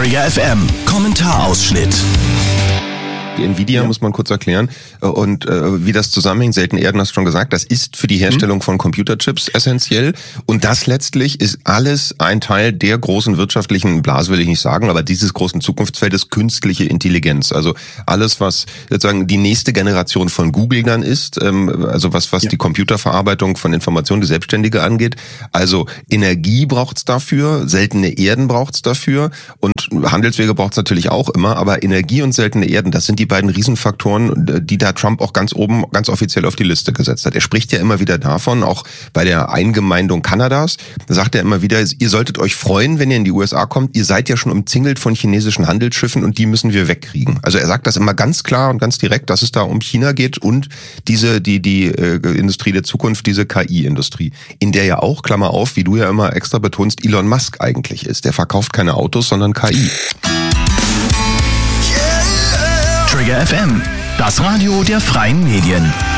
Trigger FM Kommentarausschnitt. Die Nvidia muss man kurz erklären und wie das zusammenhängt. Seltene Erden, hast du schon gesagt, das ist für die Herstellung von Computerchips essentiell und das letztlich ist alles ein Teil der großen wirtschaftlichen Blase, will ich nicht sagen, aber dieses großen Zukunftsfeldes künstliche Intelligenz. Also alles, was sozusagen die nächste Generation von Google dann ist, also was die Computerverarbeitung von Informationen, die Selbstständige angeht. Also Energie braucht's dafür, seltene Erden braucht's dafür und Handelswege braucht's natürlich auch immer, aber Energie und seltene Erden, das sind die beiden Riesenfaktoren, die da Trump auch ganz oben, ganz offiziell auf die Liste gesetzt hat. Er spricht ja immer wieder davon, auch bei der Eingemeindung Kanadas, da sagt er immer wieder, ihr solltet euch freuen, wenn ihr in die USA kommt, ihr seid ja schon umzingelt von chinesischen Handelsschiffen und die müssen wir wegkriegen. Also er sagt das immer ganz klar und ganz direkt, dass es da um China geht und die Industrie der Zukunft, diese KI-Industrie, in der ja auch, Klammer auf, wie du ja immer extra betonst, Elon Musk eigentlich ist. Der verkauft keine Autos, sondern KI. Trigger FM, das Radio der freien Medien.